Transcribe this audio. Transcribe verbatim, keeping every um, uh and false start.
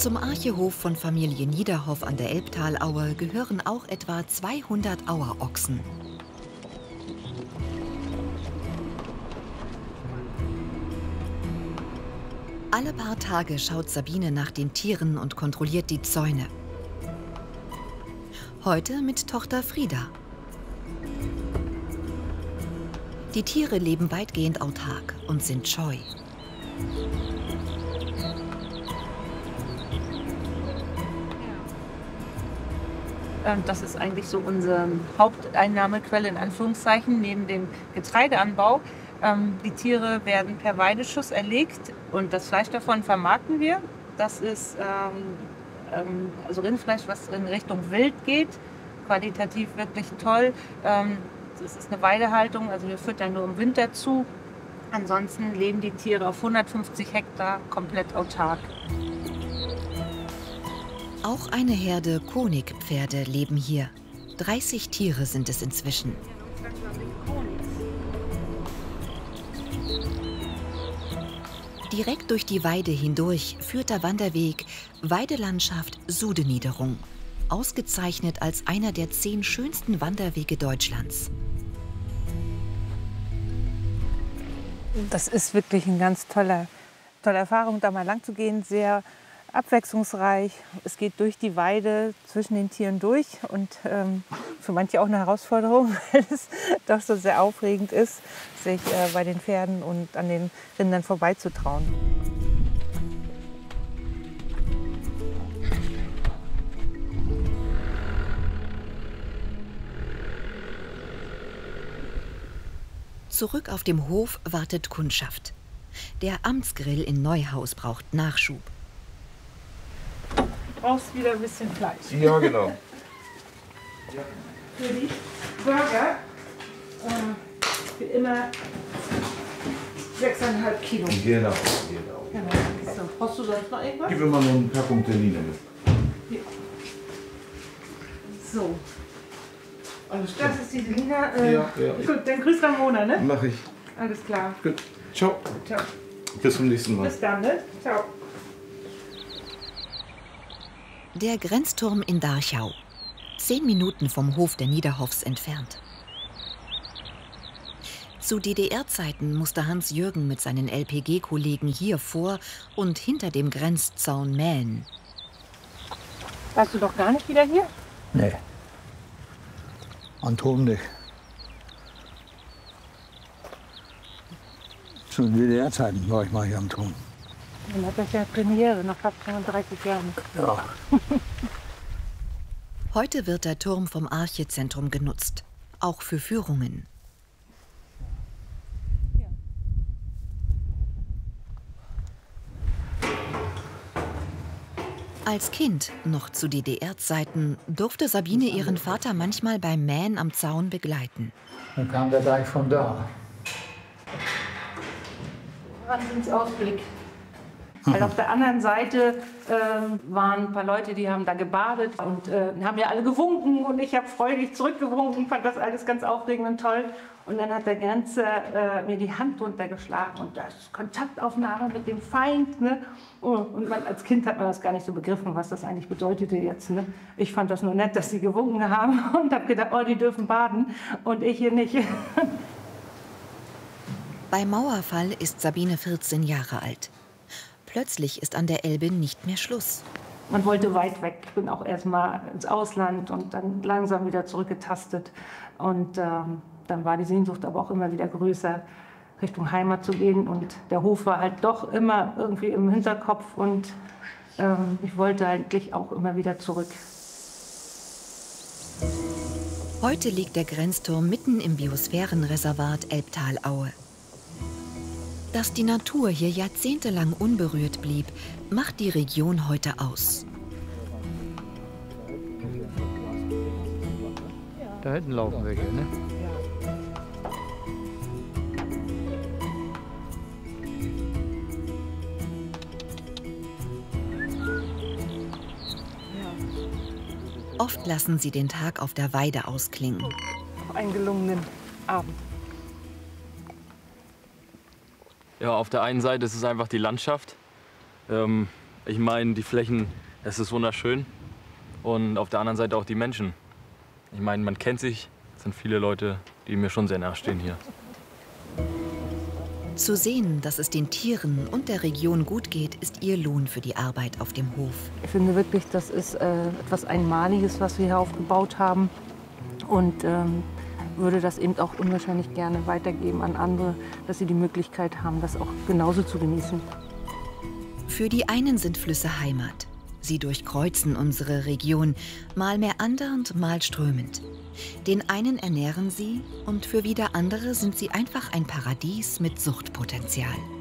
Zum Archehof von Familie Niederhoff an der Elbtalaue gehören auch etwa zweihundert Auerochsen. Alle paar Tage schaut Sabine nach den Tieren und kontrolliert die Zäune. Heute mit Tochter Frieda. Die Tiere leben weitgehend autark und sind scheu. Das ist eigentlich so unsere Haupteinnahmequelle in Anführungszeichen neben dem Getreideanbau. Die Tiere werden per Weideschuss erlegt und das Fleisch davon vermarkten wir. Das ist ähm, also Rindfleisch, was in Richtung Wild geht, qualitativ wirklich toll. Ähm, das ist eine Weidehaltung, also wir füttern nur im Winter zu. Ansonsten leben die Tiere auf hundertfünfzig Hektar komplett autark. Auch eine Herde Konigpferde leben hier. dreißig Tiere sind es inzwischen. Direkt durch die Weide hindurch führt der Wanderweg Weidelandschaft Sudeniederung, ausgezeichnet als einer der zehn schönsten Wanderwege Deutschlands. Das ist wirklich eine ganz tolle, tolle Erfahrung, da mal lang zu gehen, sehr abwechslungsreich. Es geht durch die Weide zwischen den Tieren durch und ähm, für manche auch eine Herausforderung, weil es doch so sehr aufregend ist, sich äh, bei den Pferden und an den Rindern vorbeizutrauen. Zurück auf dem Hof wartet Kundschaft. Der Amtsgrill in Neuhaus braucht Nachschub. Du brauchst wieder ein bisschen Fleisch. Ja, genau. Für die Burger äh, für immer sechseinhalb Kilo. Genau, genau. Genau. So, brauchst du sonst noch irgendwas? Gib mir mal noch eine Packung Terrine mit. Ja. So. Alles klar. Das ist die Selina. Äh, Ja, ja. Gut, dann grüß Ramona, ne? Mach ich. Alles klar. Gut. Ciao. Ciao. Bis zum nächsten Mal. Bis dann, ne? Ciao. Der Grenzturm in Darchau. Zehn Minuten vom Hof der Niederhoffs entfernt. Zu D D R-Zeiten musste Hans-Jürgen mit seinen L P G-Kollegen hier vor und hinter dem Grenzzaun mähen. Warst du doch gar nicht wieder hier? Nee. An Turm nicht. Zu D D R-Zeiten war ich mal hier am Turm. Dann hat das ja Premiere nach fast fünfunddreißig Jahren. Ja. Heute wird der Turm vom Archezentrum genutzt, auch für Führungen. Als Kind, noch zu D D R-Zeiten, durfte Sabine ihren Vater manchmal beim Mähen am Zaun begleiten. Dann kam der gleich von da. Wahnsinnsausblick. Weil auf der anderen Seite äh, waren ein paar Leute, die haben da gebadet und äh, haben ja alle gewunken und ich habe freudig zurückgewunken, fand das alles ganz aufregend und toll. Und dann hat der Grenze äh, mir die Hand runtergeschlagen und das Kontaktaufnahme mit dem Feind. Ne? Und man, als Kind hat man das gar nicht so begriffen, was das eigentlich bedeutete jetzt. Ne? Ich fand das nur nett, dass sie gewunken haben und habe gedacht, oh, die dürfen baden und ich hier nicht. Beim Mauerfall ist Sabine vierzehn Jahre alt. Plötzlich ist an der Elbe nicht mehr Schluss. Man wollte weit weg. Ich bin auch erst mal ins Ausland und dann langsam wieder zurückgetastet. Und ähm, dann war die Sehnsucht aber auch immer wieder größer, Richtung Heimat zu gehen. Und der Hof war halt doch immer irgendwie im Hinterkopf. Und ähm, ich wollte eigentlich auch immer wieder zurück. Heute liegt der Grenzturm mitten im Biosphärenreservat Elbtalaue. Dass die Natur hier jahrzehntelang unberührt blieb, macht die Region heute aus. Da hinten laufen welche, ne? Oft lassen sie den Tag auf der Weide ausklingen. Auf einen gelungenen Abend. Ja, auf der einen Seite ist es einfach die Landschaft. Ähm, Ich meine, die Flächen, es ist wunderschön. Und auf der anderen Seite auch die Menschen. Ich meine, man kennt sich. Es sind viele Leute, die mir schon sehr nachstehen hier. Zu sehen, dass es den Tieren und der Region gut geht, ist ihr Lohn für die Arbeit auf dem Hof. Ich finde wirklich, das ist äh, etwas Einmaliges, was wir hier aufgebaut haben. Und ähm, würde das eben auch unwahrscheinlich gerne weitergeben an andere, dass sie die Möglichkeit haben, das auch genauso zu genießen. Für die einen sind Flüsse Heimat. Sie durchkreuzen unsere Region, mal meandernd, mal strömend. Den einen ernähren sie und für wieder andere sind sie einfach ein Paradies mit Suchtpotenzial.